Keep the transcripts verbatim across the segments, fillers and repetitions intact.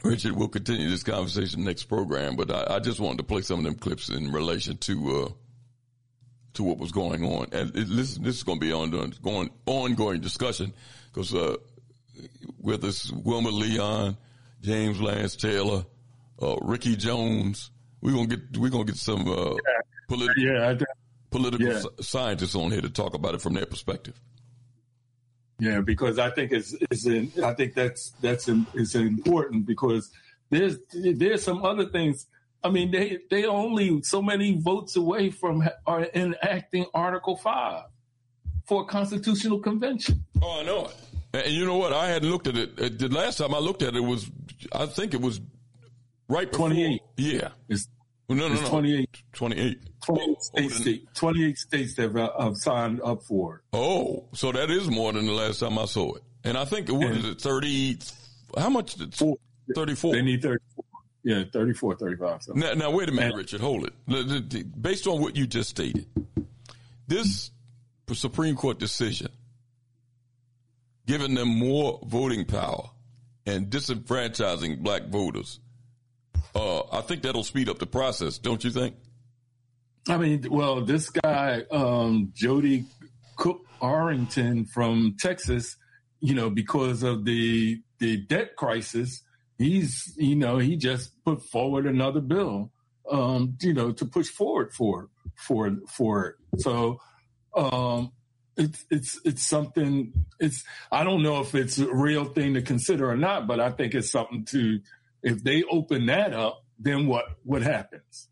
Richard, we'll continue this conversation next program, but I, I just wanted to play some of them clips in relation to uh, to what was going on. And it, this, this is going to be on going ongoing discussion because uh, whether it's Wilmer Leon, James Lance Taylor, uh, Ricky Jones, we're gonna get we're gonna get some uh, yeah. political yeah, political yeah. scientists on here to talk about it from their perspective. Yeah, because I think it's, it's in, I think that's that's is important because there's there's some other things. I mean, they they only so many votes away from are enacting Article Five for a constitutional convention. Oh, I know it. And you know what? I hadn't looked at it. The last time I looked at it was, I think it was right before. twenty-eight. Yeah. It's, no, no, it's no. twenty-eight. twenty-eight. twenty-eight, oh, states, oh, state, twenty-eight states have, uh, have signed up for it. Oh, so that is more than the last time I saw it. And I think, what and is it, thirty, how much? thirty-four. They need thirty-four. Yeah, thirty-four, thirty-five. So. Now, now, wait a minute, and, Richard, hold it. Based on what you just stated, this Supreme Court decision giving them more voting power and disenfranchising black voters, uh, I think that'll speed up the process, don't you think? I mean, well, this guy, um, Jody Cook Arrington from Texas, you know, because of the the debt crisis, he's, you know, he just put forward another bill, um, you know, to push forward for for for it. So um, it's it's it's something. It's I don't know if it's a real thing to consider or not, but I think it's something to. If they open that up, then what what happens?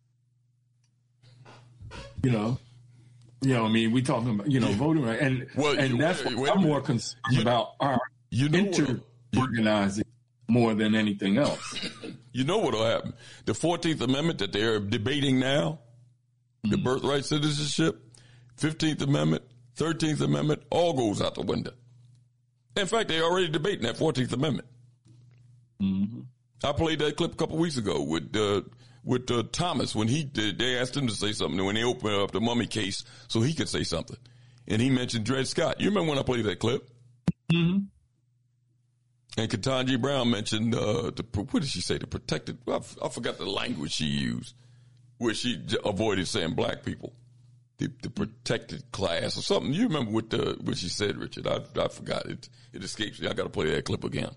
You know, you know. I mean, we talking about you know voting right, and well, and you, that's wait, what wait I'm more concerned you, about our you know inter-organizing more than anything else. You know what will happen? The fourteenth Amendment that they're debating now, mm-hmm. the birthright citizenship, fifteenth Amendment, thirteenth Amendment, all goes out the window. In fact, they're already debating that fourteenth Amendment. Mm-hmm. I played that clip a couple weeks ago with uh, with uh, Thomas when he did. They asked him to say something when they opened up the mummy case so he could say something, and he mentioned Dred Scott. You remember when I played that clip? Mm-hmm. And Ketanji Brown mentioned uh, the what did she say? The protected. I, f- I forgot the language she used, where she j- avoided saying black people, the, the protected class or something. You remember what the what she said, Richard? I I forgot it. It escapes me. I got to play that clip again.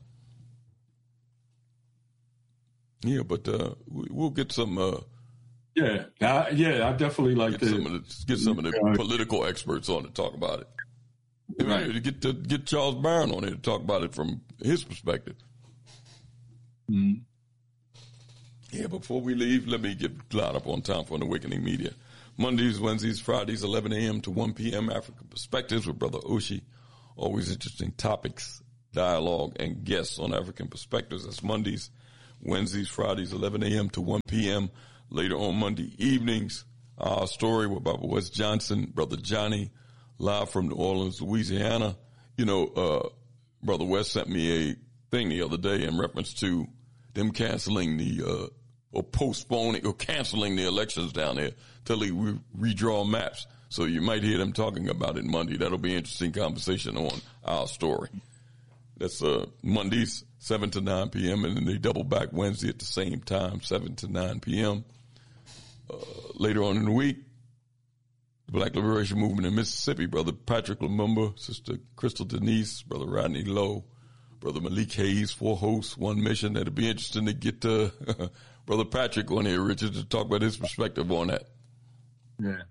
Yeah, but uh, we, we'll get some. Uh, yeah, I, yeah, I definitely like get to some of the, get some of the uh, political experts on to talk about it. Right. Maybe to get to get Charles Barron on here to talk about it from his perspective. Mm-hmm. Yeah, before we leave, let me get loud up on time for an Awakening Media. Mondays, Wednesdays, Fridays, eleven a.m. to one p.m. African Perspectives with Brother Oshi. Always interesting topics, dialogue, and guests on African Perspectives. That's Mondays, Wednesdays, Fridays, eleven a.m. to one p.m. Later on Monday evenings, our story with Baba Wes Johnson, Brother Johnny, live from New Orleans, Louisiana. You know, uh, Brother Wes sent me a thing the other day in reference to them canceling the, uh, or postponing or canceling the elections down there till they re- redraw maps. So you might hear them talking about it Monday. That'll be an interesting conversation on our story. That's uh, Mondays, seven to nine p.m., and then they double back Wednesday at the same time, seven to nine p.m. Uh, later on in the week, the Black Liberation Movement in Mississippi, Brother Patrick Lumumba, Sister Crystal Denise, Brother Rodney Lowe, Brother Malik Hayes, four hosts, one mission. That'd be interesting to get uh, Brother Patrick on here, Richard, to talk about his perspective on that. Yeah.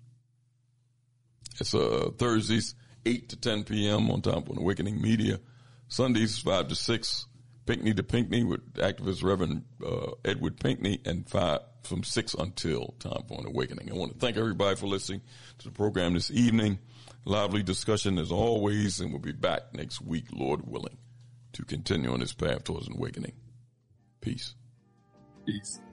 It's uh, Thursdays, eight to ten p.m. on Time for an Awakening Media. Sundays, five to six, Pinckney to Pinckney with activist Reverend uh, Edward Pinckney, and five from six until Time for an Awakening. I want to thank everybody for listening to the program this evening. Lively discussion as always, and we'll be back next week, Lord willing, to continue on this path towards an awakening. Peace. Peace.